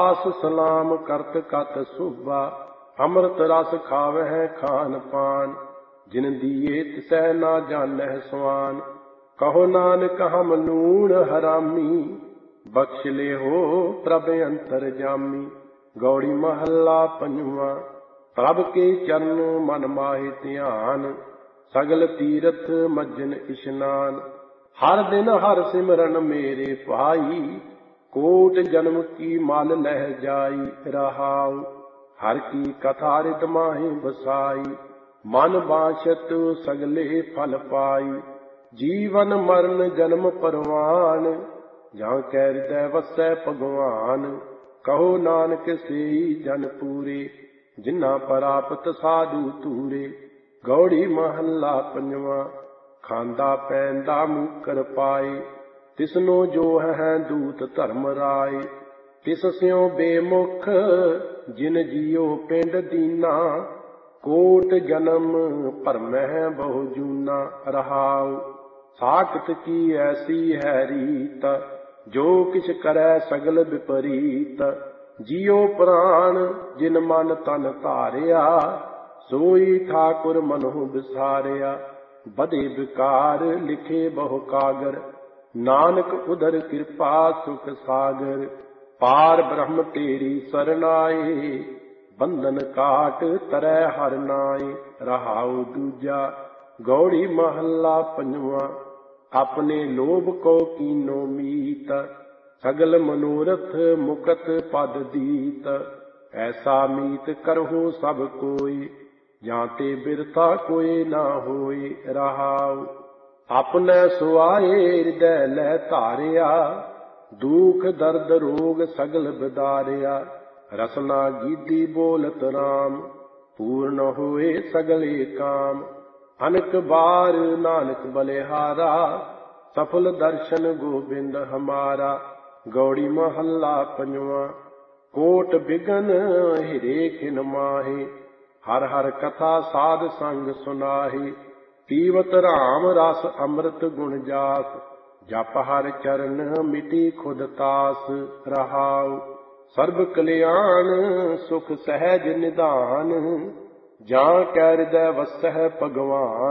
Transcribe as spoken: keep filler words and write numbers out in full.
दास सलाम करत कत सुबा, अमृत रस खावह खान पान। जिन दिए तिसै ना जानह स्वान, कहो नानक हम लूण हरामी। बख्श ले हो प्रभ अंतर जामी। गौड़ी महला पंजवा। प्रभ के चरण मन माहे ध्यान, सगल तीरथ मज्जन इशनान। हर दिन हर सिमरन मेरे पाई, कोट जन्म की माल लह जाई। रहाउ हर की कथा रित माहि बसाई, मन बांछत सगले फल पाई। जीवन मरण जन्म परवान, जहाँ कै हृदय वसै भगवान। कहो नानक सेई जन पूरे, जिन्ना परापत साधु तूरे। गौड़ी महला पंजवा। खांदा पैंदा मूकर पाए, तिसनो जो है दूत धर्म राय। तिस स्यों बेमुख जिन जियो पिंड दीना, कोट जन्म भरमह बहु जूना। रहाउ साखत की ऐसी है रीत, जो किछ करै सगल विपरीत। जियो प्राण जिन मन तन धारिया, सोई ठाकुर मनहु बिसारिया। बधे विकार लिखे बहु कागर, नानक उदर कृपा सुख सागर। पार ब्रह्म तेरी सरनाए, बंधन काट तरै हर नाए। रहाउ दूजा। गौड़ी महला पंजवा। अपने लोभ को कीनो मीत, सगल मनोरथ मुकत पद दीत। ऐसा मीत करहु सब कोई, जाते बिरथा कोई ना होई। रहाउ अपने सुआए हृदय लै धारिया, दुख दर्द रोग सगल बिदारिया। रसना गीदी बोलत राम, पूर्ण होए सगले काम। अनक बार नानक बलिहारा, सफल दर्शन गोबिंद हमारा। गौड़ी महला पंजवा। कोट बिगन हिरे खिन माहे, हर हर कथा साध संग सुनाहि। पीवत राम रस अमृत गुण जास, जप हर चरण मिटी खुद तास। रहाउ सर्ब कल्याण सुख सहज निधान, जां कै हृदय वसै भगवान।